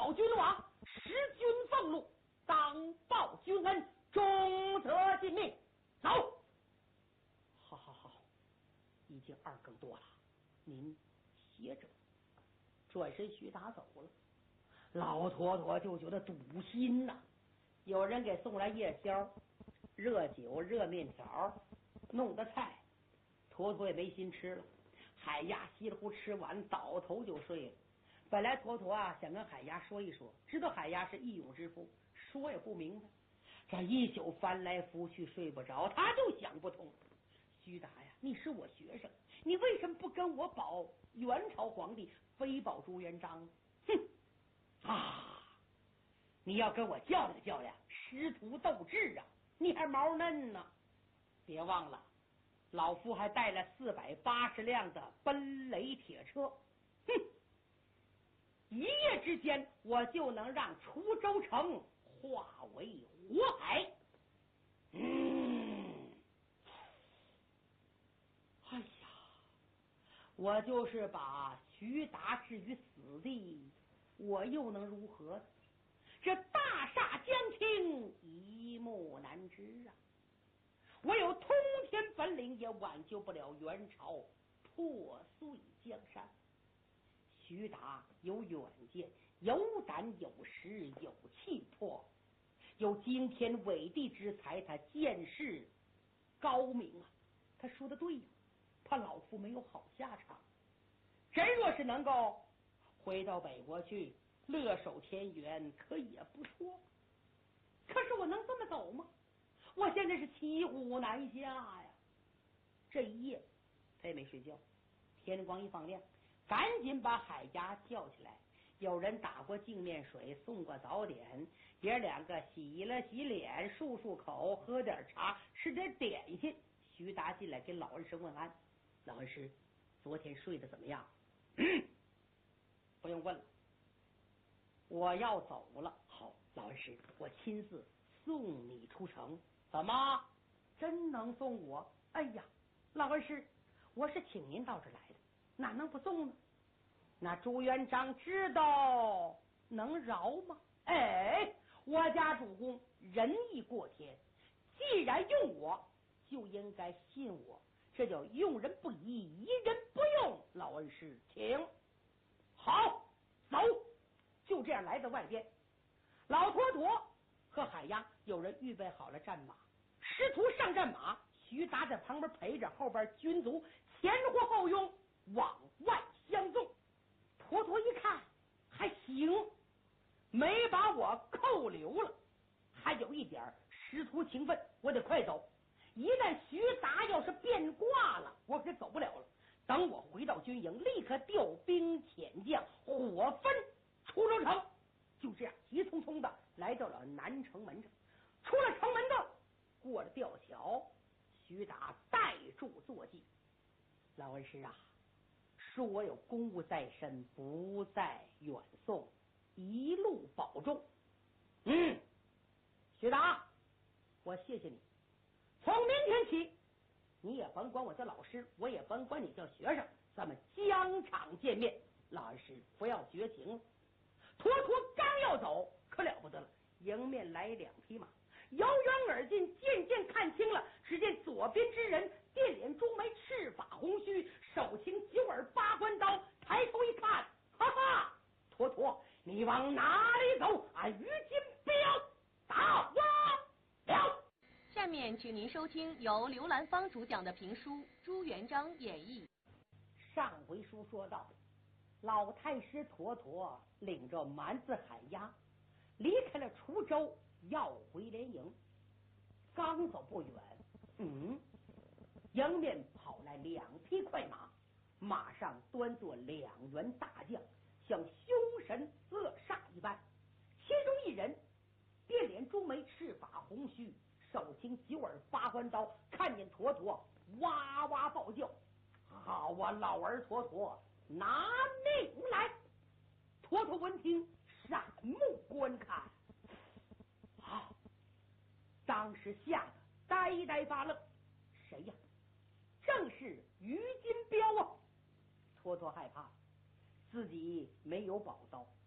保君王，识君俸禄，当报君恩，终则尽命。走。好，已经2更多了，您歇着。转身徐达走了，老坨坨就觉得堵心呐。有人给送来夜宵、热酒、热面条、弄的菜，坨坨也没心吃了。海鸭稀里糊吃完，倒头就睡了。本来坨坨想跟海鸭说一说，知道海鸭是义勇之夫，说也不明白。这一宿翻来覆去睡不着，他就想不通。徐达呀，你是我学生，你为什么不跟我保元朝皇帝，非保朱元璋？哼你要跟我较量较量，师徒斗智啊，你还毛嫩呢。别忘了，老夫还带了480辆的奔雷铁车。一夜之间，我就能让滁州城化为火海。哎呀，我就是把徐达置于死地，我又能如何？这大厦将倾，一目难知啊！我有通天本领，也挽救不了元朝破碎江山。徐达有远见，有胆有识有气魄，有惊天伟地之才，他见识高明啊！他说的对呀，怕老夫没有好下场。真若是能够回到北国去，乐守天元，可也不错。可是我能这么走吗？我现在是骑虎难下呀！这一夜他也没睡觉，天光一放亮，赶紧把海家叫起来。有人打过净面水，送过早点，爷2个洗了洗脸，漱漱口，喝点茶，吃点点心。徐达进来给老恩师问安。老恩师，昨天睡得怎么样？不用问了，我要走了。好，老恩师，我亲自送你出城。怎么，真能送我？哎呀，老恩师，我是请您到这来的，哪能不送呢？那朱元璋知道能饶吗？哎，我家主公仁义过天，既然用我，就应该信我，这叫用人不疑，疑人不用。老恩师，请。好，走。就这样来到外边，老坨坨和海鸭有人预备好了战马，师徒上战马，徐达在旁边陪着，后边军卒前呼后拥往外相送。坨坨一看还行，没把我扣留了，还有一点师徒情分，我得快走。一旦徐达要是变卦了，我可走不了了。等我回到军营，立刻调兵遣将，火焚滁州城。就这样急匆匆的来到了南城门上，出了城门道，过了吊桥，徐达带住坐骑。老恩师啊，恕我有公务在身，不再远送，一路保重。徐达，我谢谢你。从明天起，你也甭管我叫老师，我也甭管你叫学生，咱们疆场见面。老恩师不要绝情。坨坨刚要走，可了不得了，迎面来2匹马，由远而近，渐渐看清了，只见左边之人电脸朱眉，赤发红须，手擎9耳8关刀。抬头一看，哈哈，坨坨，你往哪里走？俺于金彪打我了。 下面请您收听由刘兰芳主讲的评书《朱元璋演义》。 上回书说到，老太师坨坨领着蛮子海鸭离开了滁州，要回连营。刚走不远，迎面跑来2匹快马，马上端坐2员大将，像凶神恶煞一般。其中一人电脸朱眉，赤发红须，手擎9耳8关刀，看见坨坨哇哇暴叫。好啊，老儿坨坨，拿命来！坨坨闻听，闪目观看，当时吓得呆呆发愣。谁呀？正是于金彪啊！坨坨害怕自己没有宝刀，